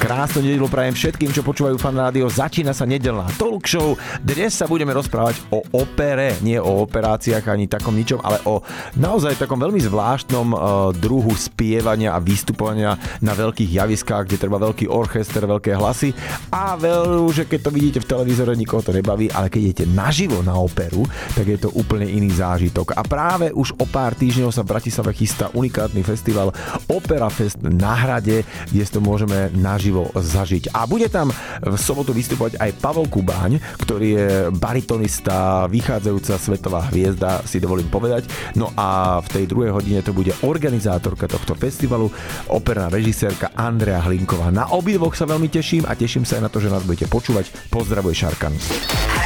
Krásnu nedeľu prajem všetkým, čo počúvajú Fan Rádio. Začína sa nedeľná talk show. Dnes sa budeme rozprávať o opere, nie o operáciách ani takom ničom, ale o naozaj takom veľmi zvláštnom druhu spievania a vystupovania na veľkých javiskách, kde treba veľký orchester, veľké hlasy a že keď to vidíte v televízore, nikoho to nebaví, ale keď idete naživo na operu, tak je to úplne iný zážitok. A práve už o pár týždňov sa v Bratislave chystá unikátny festival Opera Fest na Hrade, kde si to môžeme naživo zažiť. A bude tam v sobotu vystupovať aj Pavel Kubáň, ktorý je baritonista, vychádzajúca svetová hviezda, si dovolím povedať. No a v tej druhej hodine to bude organizátorka tohto festivalu, operná režisérka Andrea Hlinková. Na obidvoch sa veľmi teším a teším sa aj na to, že nás budete počúvať. Pozdravuje Šarkan.